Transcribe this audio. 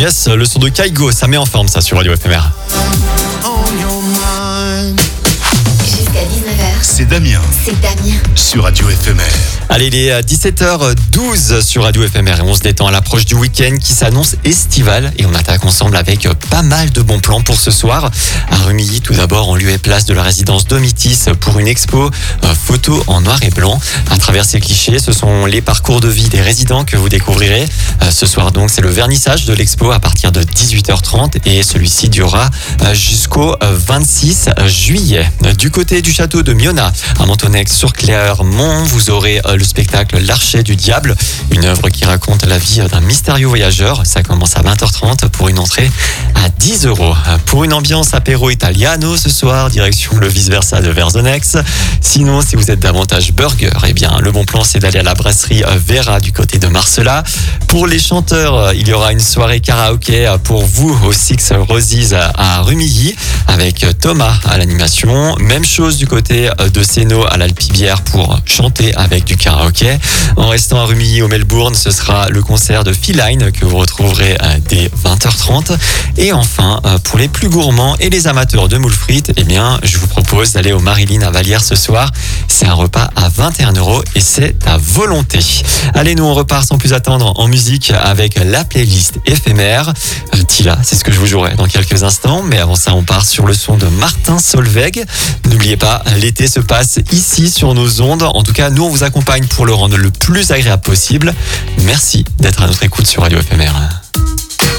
Yes, le son de Kaigo, ça met en forme ça sur Radio FMR. Jusqu'à 19h, C'est Damien c'est Damien. sur Radio FMR. Allez, il est 17h12 sur Radio FMR et on se détend à l'approche du week-end qui s'annonce estival et on attaque ensemble avec pas mal de bons plans pour ce soir. À Rumilly, tout d'abord, en lieu et place de la résidence Domitis pour une expo photo en noir et blanc. À travers ces clichés, ce sont les parcours de vie des résidents que vous découvrirez. Ce soir donc, c'est le vernissage de l'expo à partir de 18h30 et celui-ci durera jusqu'au 26 juillet. Du côté du château de Miona, à Montonex-sur-Clermont, vous aurez le spectacle L'Archer du Diable, une œuvre qui raconte la vie d'un mystérieux voyageur. Ça commence à 20h30 pour une entrée à 10 €. Pour une ambiance apéro italiano ce soir, direction le vice-versa de Verzonex. Sinon, si vous êtes davantage burger, eh bien, le bon plan, c'est d'aller à la brasserie Vera du côté de Marcella. Pour les chanteurs, il y aura une soirée karaoké pour vous au Six Roses à Rumilly avec Thomas à l'animation. Même chose du côté de Sénaux à l'Alpibière pour chanter avec du karaoké. En restant à Rumilly au Melbourne, ce sera le concert de Feline que vous retrouverez dès 20h30. Et enfin, pour les plus gourmands et les amateurs de moules frites, eh bien, je vous propose d'aller au Marilyn à Vallières ce soir. C'est un repas à 21 € et c'est à volonté. Allez, nous on repart sans plus attendre en musique avec la playlist éphémère. Tila, c'est ce que je vous jouerai dans quelques instants. Mais avant ça, on part sur le son de Martin Solveig. N'oubliez pas, l'été se passe ici sur nos ondes. En tout cas, nous on vous accompagne pour le rendre le plus agréable possible. Merci d'être à notre écoute sur Radio FMR.